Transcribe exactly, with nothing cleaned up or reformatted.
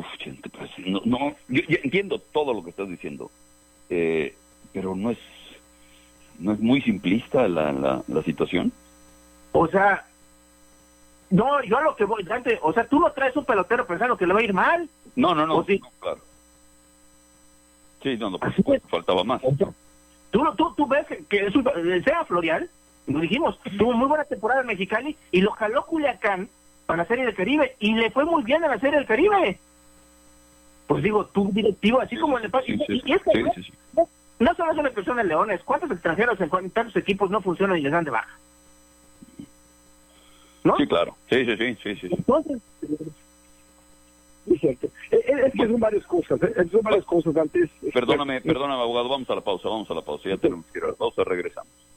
Uf, gente, pues, no, no yo, yo entiendo todo lo que estás diciendo, eh, pero no es, no es muy simplista la, la, la situación. O sea, no, yo a lo que voy, Dante, o sea, tú no traes un pelotero pensando que le va a ir mal. No, no, no, sí? no claro. Sí, no, no, por supuesto, faltaba más. Tú, tú, tú ves que, que es un, sea Florial, lo dijimos, tuvo muy buena temporada en Mexicali y lo jaló Culiacán para la Serie del Caribe y le fue muy bien en la Serie del Caribe. Pues digo, tú directivo, así sí, como en el sí, sí, y, y es que sí, no, sí, sí. no, no solo es una cuestión de Leones, ¿cuántos extranjeros en tantos equipos no funcionan y les dan de baja? ¿No? Sí, claro. Sí, sí, sí, sí, sí. Entonces, es cierto. Es, es que son varias cosas, ¿eh? Son varias cosas antes. Perdóname, perdóname, abogado, vamos a la pausa, vamos a la pausa. Ya tenemos que ir a la pausa, regresamos.